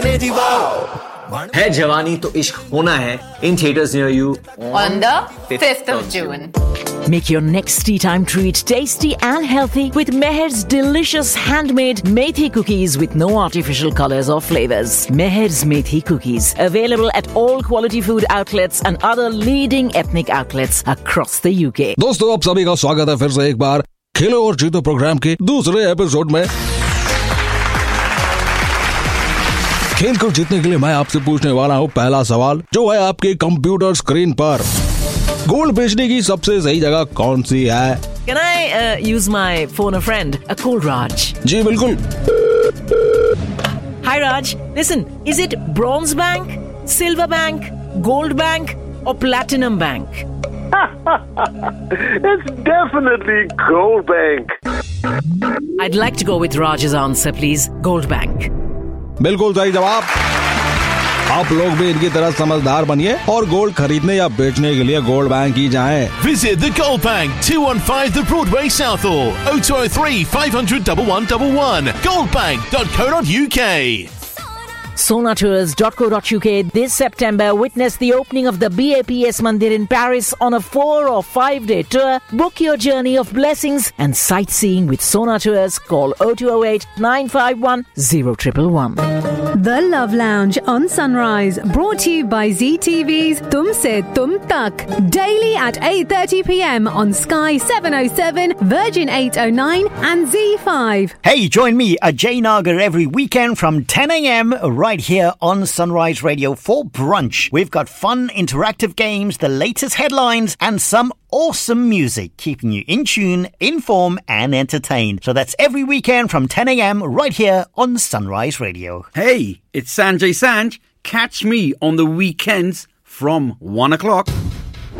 है जवानी तो इश्क होना है in theaters near you on the 5th of June. Make your next tea time treat tasty and healthy with Meher's delicious handmade methi cookies with no artificial colors or flavors. Meher's methi cookies available at all quality food outlets and other leading ethnic outlets across the UK. दोस्तों आप सभी का स्वागत है फिर से एक बार खेलो और जीतो प्रोग्राम के दूसरे एपिसोड में। खेल कर जीतने के लिए मैं आपसे पूछने वाला हूँ पहला सवाल जो है आपके कंप्यूटर स्क्रीन पर। गोल्ड बेचने की सबसे सही जगह कौन सी है? Can I use my phone a friend? Call Raj. जी बिल्कुल। Hi Raj, listen, is it Bronze Bank, Silver Bank, Gold Bank or Platinum Bank? It's definitely Gold Bank. I'd like to go with Raj's answer, please. Gold Bank. बिल्कुल सही जवाब। आप लोग भी इनकी तरह समझदार बनिए और गोल्ड खरीदने या बेचने के लिए गोल्ड बैंक ही जाएं। Visit the Gold Bank, 215 The Broadway Southall, 0203 500 1111, goldbank.co.uk. Sonatours.co.uk this September witness the opening of the BAPS Mandir in Paris on a 4 or 5 day tour. Book your journey of blessings and sightseeing with Sonatours. Call 0208 951 0111. The Love Lounge on Sunrise, brought to you by ZTV's Tum Se Tum Tak. Daily at 8:30 p.m. on Sky 707, Virgin 809 and Z5. Hey, join me, Ajay Nagar, every weekend from 10 a.m. right here on Sunrise Radio for brunch. We've got fun, interactive games, the latest headlines and some awesome music, keeping you in tune, informed and entertained. So that's every weekend from 10 a.m. right here on Sunrise Radio. Hey, it's Sanjay Sanj. Catch me on the weekends from 1 o'clock.